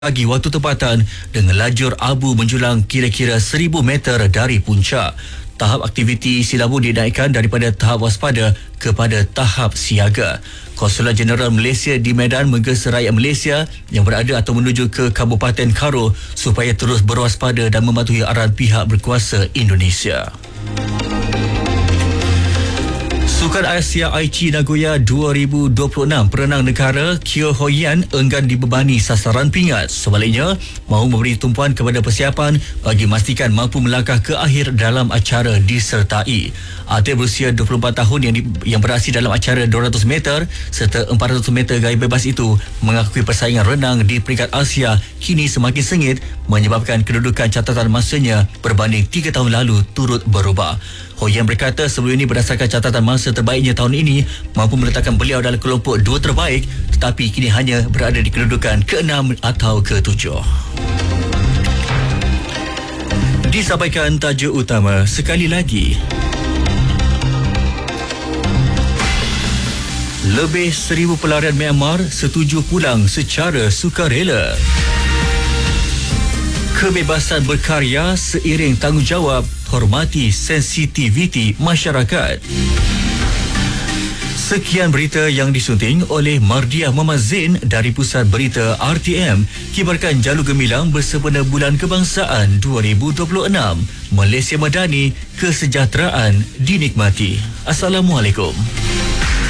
Pagi waktu tempatan dengan lajur abu menjulang kira-kira 1000 meter dari puncak. Tahap aktiviti silabur dinaikkan daripada tahap waspada kepada tahap siaga. Konsulat Jeneral Malaysia di Medan menggesa rakyat Malaysia yang berada atau menuju ke Kabupaten Karo supaya terus berwaspada dan mematuhi arahan pihak berkuasa Indonesia. Sukan Asia Aichi Nagoya 2026, perenang negara Kyo Hoyan enggan dibebani sasaran pingat. Sebaliknya, mahu memberi tumpuan kepada persiapan bagi memastikan mampu melangkah ke akhir dalam acara disertai. Atlet berusia 24 tahun yang beraksi dalam acara 200 meter serta 400 meter gaya bebas itu mengakui persaingan renang di peringkat Asia kini semakin sengit menyebabkan kedudukan catatan masanya berbanding 3 tahun lalu turut berubah. Hoyan berkata sebelum ini berdasarkan catatan masa terbaiknya tahun ini mampu meletakkan beliau dalam kelompok 2 terbaik, tetapi kini hanya berada di kedudukan ke-6 atau ke-7. Disampaikan tajuk utama sekali lagi. Lebih 1000 pelarian Myanmar setuju pulang secara sukarela. Kebebasan berkarya seiring tanggungjawab, hormati sensitiviti masyarakat. Sekian berita yang disunting oleh Mardiah Muhammad Zain dari Pusat Berita RTM. Kibarkan jalur gemilang bersempena Bulan Kebangsaan 2026. Malaysia Madani, kesejahteraan dinikmati. Assalamualaikum.